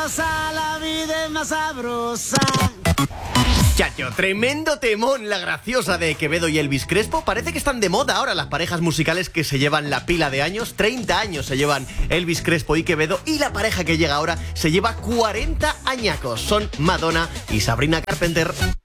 sabrosa, la vida es más sabrosa. Chacho, tremendo temón, La Graciosa de Quevedo y Elvis Crespo. Parece que están de moda ahora las parejas musicales que se llevan la pila de años. 30 años se llevan Elvis Crespo y Quevedo, y la pareja que llega ahora se lleva 40 añacos. Son Madonna y Sabrina Carpenter.